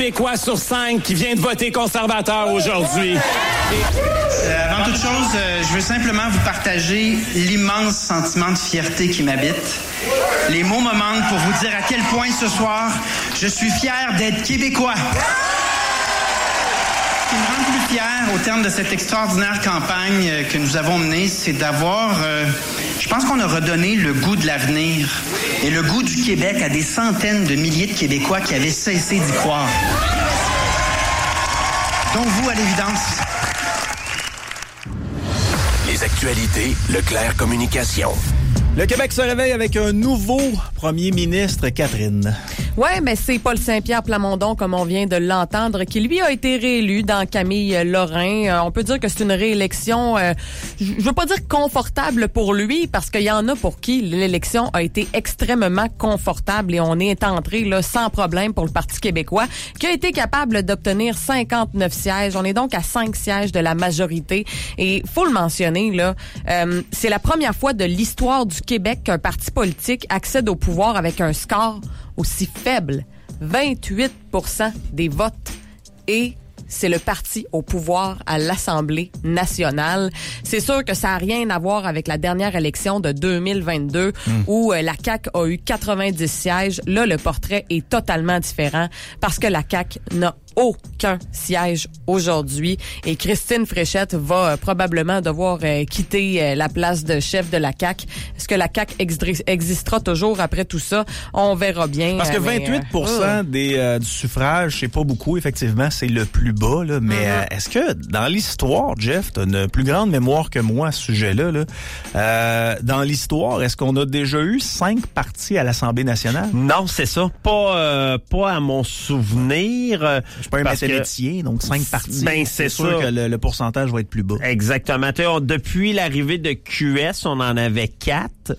Québécois sur 5 qui vient de voter conservateur aujourd'hui. Avant toute chose, je veux simplement vous partager l'immense sentiment de fierté qui m'habite. Les mots me manquent pour vous dire à quel point ce soir, je suis fier d'être Québécois. Ce qui me rend plus fier au terme de cette extraordinaire campagne que nous avons menée, c'est d'avoir... je pense qu'on a redonné le goût de l'avenir et le goût du Québec à des centaines de milliers de Québécois qui avaient cessé d'y croire. Donc vous, à l'évidence. Les actualités, Leclerc Communication. Le Québec se réveille avec un nouveau premier ministre, Catherine. Ouais, mais c'est Paul Saint-Pierre Plamondon, comme on vient de l'entendre, qui lui a été réélu dans Camille Lorrain. On peut dire que c'est une réélection, je veux pas dire confortable pour lui, parce qu'il y en a pour qui l'élection a été extrêmement confortable et on est entré là sans problème pour le Parti québécois, qui a été capable d'obtenir 59 sièges. On est donc à 5 sièges de la majorité. Et faut le mentionner, là, c'est la première fois de l'histoire du Québec qu'un parti politique accède au pouvoir avec un score aussi faible, 28% des votes. Et c'est le parti au pouvoir à l'Assemblée nationale. C'est sûr que ça n'a rien à voir avec la dernière élection de 2022 où la CAQ a eu 90 sièges. Là, le portrait est totalement différent parce que la CAQ n'a aucun siège aujourd'hui. Et Christine Fréchette va probablement devoir quitter la place de chef de la CAQ. Est-ce que la CAQ existera toujours après tout ça? On verra bien. Parce que 28% du suffrage, c'est pas beaucoup, effectivement, c'est le plus bas. Là, mais est-ce que dans l'histoire, Jeff, t'as une plus grande mémoire que moi à ce sujet-là, là, dans l'histoire, est-ce qu'on a déjà eu 5 partis à l'Assemblée nationale? Non, c'est ça. Pas à mon souvenir. Je suis pas un mathématicien, donc 5 partis. Ben, c'est sûr que le pourcentage va être plus bas. Exactement. Depuis l'arrivée de QS, on en avait 4.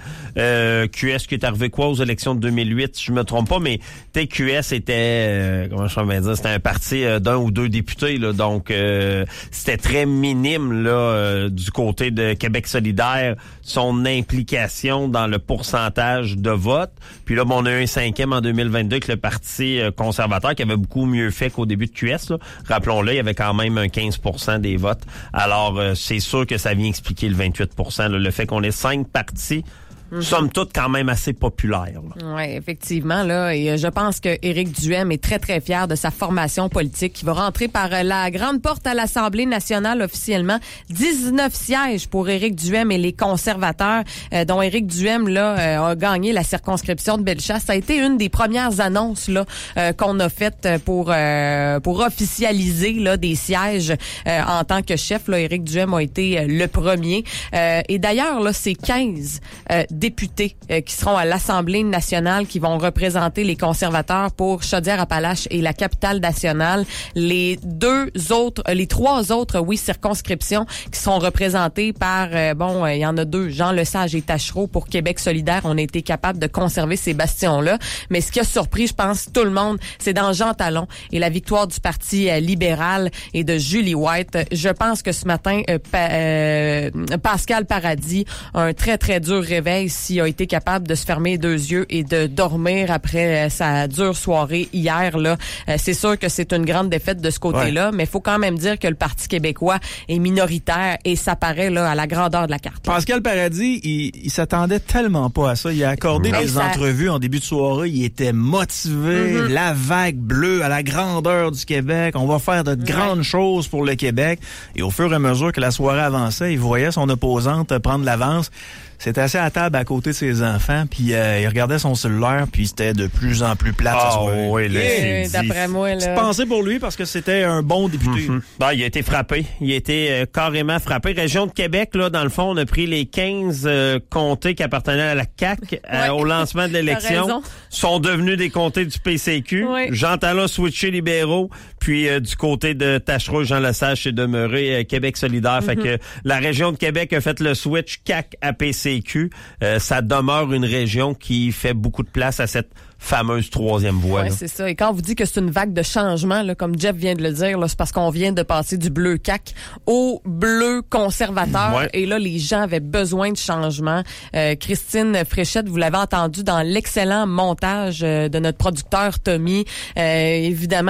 QS qui est arrivé aux élections de 2008, si je me trompe pas, mais QS était, comment je vais dire, c'était un parti d'un ou deux députés, là, donc c'était très minime là du côté de Québec solidaire, son implication dans le pourcentage de vote. Puis là, on a eu un 5e en 2022 avec le Parti conservateur qui avait beaucoup mieux fait qu'au début de QS. Là. Rappelons-le, il y avait quand même un 15% des votes. Alors, c'est sûr que ça vient expliquer le 28%, là, le fait qu'on ait 5 partis. Somme toute quand même assez populaire. Oui, effectivement. Là, et je pense que Éric Duhem est très, très fier de sa formation politique qui va rentrer par la grande porte à l'Assemblée nationale officiellement. 19 sièges pour Éric Duhem et les conservateurs, dont Éric Duhem là, a gagné la circonscription de Bellechasse. Ça a été une des premières annonces là qu'on a faites pour officialiser là, des sièges en tant que chef. Là, Éric Duhem a été le premier. Et d'ailleurs, là, c'est 15 députés qui seront à l'Assemblée nationale qui vont représenter les conservateurs pour Chaudière-Appalaches et la capitale nationale. Les 3 autres, circonscriptions qui seront représentées par, il y en a 2, Jean Lesage et Tachereau pour Québec solidaire. On a été capable de conserver ces bastions-là. Mais ce qui a surpris, je pense, tout le monde, c'est dans Jean Talon et la victoire du Parti libéral et de Julie White. Je pense que ce matin, Pascal Paradis a un très, très dur réveil s'il a été capable de se fermer les 2 yeux et de dormir après sa dure soirée hier. Là, c'est sûr que c'est une grande défaite de ce côté-là, mais il faut quand même dire que le Parti québécois est minoritaire et ça paraît là, à la grandeur de la carte. Pascal Paradis, il s'attendait tellement pas à ça. Il a accordé des entrevues en début de soirée. Il était motivé. La vague bleue à la grandeur du Québec. On va faire de grandes choses pour le Québec. Et au fur et à mesure que la soirée avançait, il voyait son opposante prendre l'avance. C'était assis à table à côté de ses enfants, puis il regardait son cellulaire, puis c'était de plus en plus plate. Oui, d'après moi, là. Petite pensée pour lui, parce que c'était un bon député. Ben, il a été frappé. Il a été carrément frappé. Région de Québec, là, dans le fond, on a pris les 15 comtés qui appartenaient à la CAQ au lancement de l'élection. Sont devenus des comtés du PCQ. Oui. Jean Talon switché libéraux, puis du côté de Tachereau, Jean Lesage s'est demeuré Québec solidaire. Fait que la région de Québec a fait le switch CAQ à PCQ. Ça demeure une région qui fait beaucoup de place à cette fameuse 3e voie. Oui, c'est ça. Et quand on vous dit que c'est une vague de changement, là, comme Jeff vient de le dire, là, c'est parce qu'on vient de passer du bleu CAQ au bleu conservateur. Ouais. Et là, les gens avaient besoin de changement. Christine Fréchette, vous l'avez entendu dans l'excellent montage de notre producteur Tommy. Évidemment,